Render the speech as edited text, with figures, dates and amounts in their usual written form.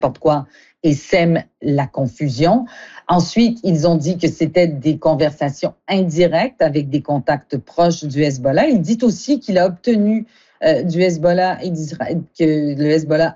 n'importe quoi et sème la confusion. Ensuite, ils ont dit que c'était des conversations indirectes avec des contacts proches du Hezbollah. Il dit aussi qu'il a obtenu du Hezbollah et d'Israël que le Hezbollah